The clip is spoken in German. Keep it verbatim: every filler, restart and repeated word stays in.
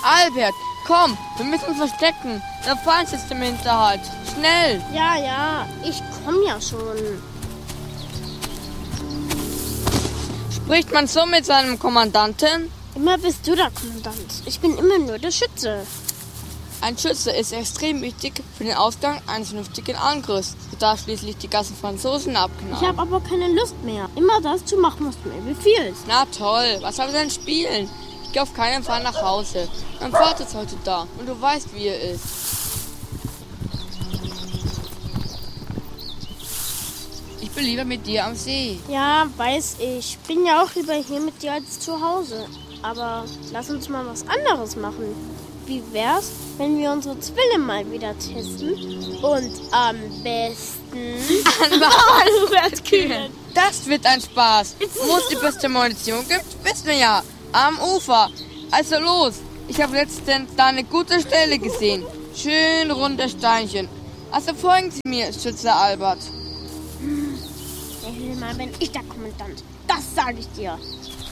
Albert, komm, wir müssen uns verstecken. Der Feind ist im Hinterhalt. Schnell! Ja, ja, ich komm ja schon. Spricht man so mit seinem Kommandanten? Immer bist du der Kommandant. Ich bin immer nur der Schütze. Ein Schütze ist extrem wichtig für den Ausgang eines vernünftigen Angriffs. Du darfst schließlich die ganzen Franzosen abknallen. Ich habe aber keine Lust mehr. Immer das zu machen, was du mir befiehlst. Na toll, was soll ich denn spielen? Ich gehe auf keinen Fall nach Hause. Mein Vater ist heute da und du weißt, wie er ist. Ich bin lieber mit dir am See. Ja, weiß ich. Bin ja auch lieber hier mit dir als zu Hause. Aber lass uns mal was anderes machen. Wie wär's, wenn wir unsere Zwille mal wieder testen und am besten an Walrus-Kühen? Das wird ein Spaß. Wo es die beste Munition gibt, wissen wir ja. Am Ufer. Also los. Ich habe letztens da eine gute Stelle gesehen. Schön runde Steinchen. Also folgen Sie mir, Schütze Albert. Hm, mal, wenn ich der Kommandant. Das sage ich dir.